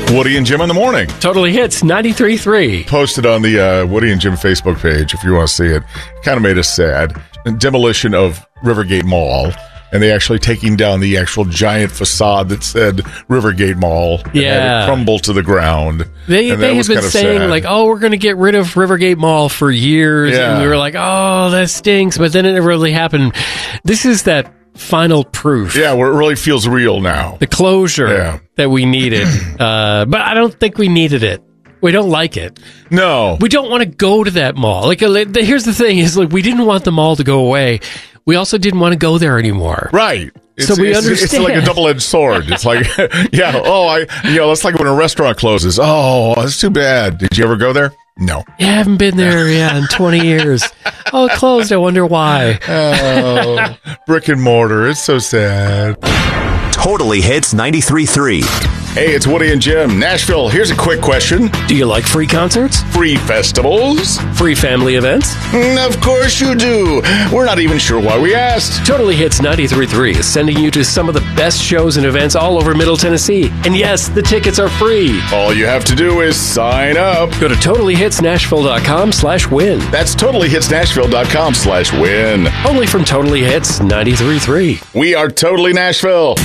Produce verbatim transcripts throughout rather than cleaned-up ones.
Woody and Jim in the morning. Totally Hits ninety-three point three. Posted on the uh, Woody and Jim Facebook page if you want to see it. Kind of made us sad. Demolition of Rivergate Mall. And they actually taking down the actual giant facade that said Rivergate Mall. And Yeah. had it crumble to the ground. They And that they have was been kind of saying, sad. like, oh, we're going to get rid of Rivergate Mall for years. Yeah. And we were like, oh, that stinks. But then it never really happened. This is that final proof. Yeah, where it really feels real now. The closure Yeah. that we needed. uh, but I don't think we needed it. We don't like it. No. We don't want to go to that mall. Like, uh, like, here's the thing: is like we didn't want the mall to go away. We also didn't want to go there anymore. Right. It's, So we it's, understand. It's like a double-edged sword. It's like, yeah, oh, I, you know, that's like when a restaurant closes. Oh, that's too bad. Did you ever go there? No. Yeah, I haven't been there, yeah, in twenty years. Oh, it closed. I wonder why. Oh, brick and mortar. It's so sad. Totally Hits ninety-three point three. Hey, it's Woody and Jim. Nashville, here's a quick question. Do you like free concerts? Free festivals? Free family events? Mm, of course you do. We're not even sure why we asked. Totally Hits ninety-three point three is sending you to some of the best shows and events all over Middle Tennessee. And yes, the tickets are free. All you have to do is sign up. Go to totally hits nashville dot com slash win. That's totally hits nashville dot com slash win. Only from Totally Hits ninety-three point three. We are Totally Nashville.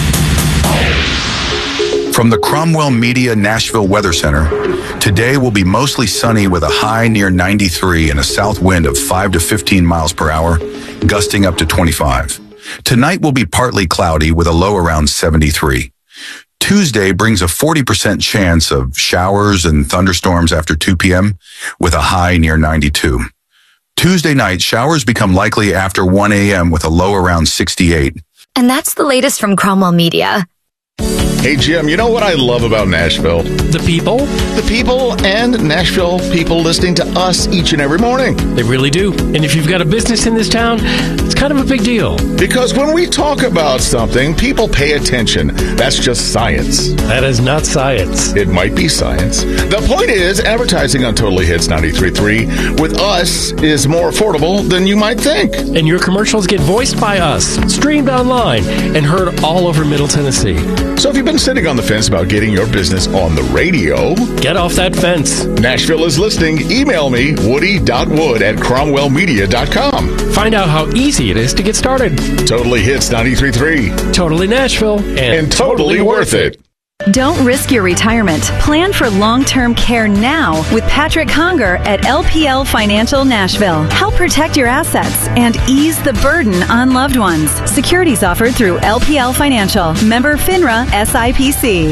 From the Cromwell Media Nashville Weather Center, today will be mostly sunny with a high near ninety-three and a south wind of five to fifteen miles per hour, gusting up to twenty-five. Tonight will be partly cloudy with a low around seventy-three. Tuesday brings a forty percent chance of showers and thunderstorms after two p.m. with a high near ninety-two. Tuesday night, showers become likely after one a.m. with a low around sixty-eight. And that's the latest from Cromwell Media. Hey, Jim, you know what I love about Nashville? The people, The people and Nashville people listening to us each and every morning. they really do. And if you've got a business in this town, it's kind of a big deal. Because when we talk about something, people pay attention. That's just science. That is not science. It might be science. The point is, advertising on Totally Hits ninety-three point three with us is more affordable than you might think. And your commercials get voiced by us, streamed online, and heard all over Middle Tennessee. So if you've been sitting on the fence about getting your business on the radio, Get off that fence. Nashville is listening. Email me, woody dot wood at cromwell media dot com. Find out how easy it is to get started. Totally Hits ninety-three point three. Totally Nashville and, And totally worth it. Don't risk your retirement. Plan for long-term care now with Patrick Conger at L P L Financial Nashville. Help protect your assets and ease the burden on loved ones. Securities offered through L P L Financial. Member FINRA S I P C.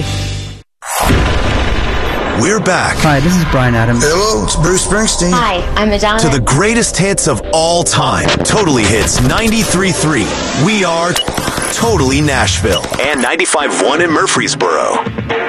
We're back Hi, this is Brian Adams. Hello, it's Bruce Springsteen. Hi, I'm Madonna. to the greatest hits of all time. Totally Hits ninety-three point three. We are Totally Nashville and ninety-five point one in Murfreesboro.